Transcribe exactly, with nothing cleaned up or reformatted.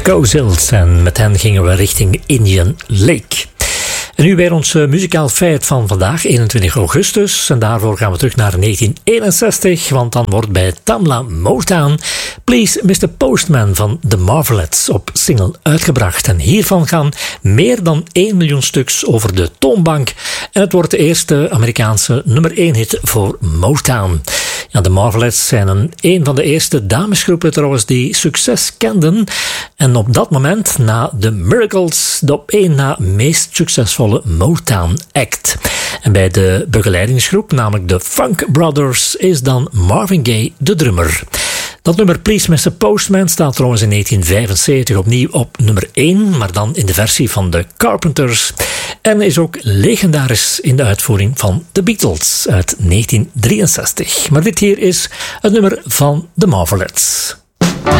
Cozils en met hen gingen we richting Indian Lake. En nu weer ons uh, muzikaal feit van vandaag, eenentwintig augustus. En daarvoor gaan we terug naar negentien eenenzestig, want dan wordt bij Tamla Motown Please mister Postman van The Marvelettes op single uitgebracht. En hiervan gaan meer dan één miljoen stuks over de toonbank. En het wordt de eerste Amerikaanse nummer één hit voor Motown. Ja, de Marvelettes zijn een, een van de eerste damesgroepen trouwens die succes kenden. En op dat moment, na The Miracles, de op één na meest succesvolle Motown act. En bij de begeleidingsgroep, namelijk de Funk Brothers, is dan Marvin Gaye de drummer. Dat nummer Please mister Postman staat trouwens in negentien vijfenzeventig opnieuw op nummer één, maar dan in de versie van de Carpenters. En is ook legendarisch in de uitvoering van The Beatles uit negentien drieënzestig. Maar dit hier is het nummer van The Marvelettes.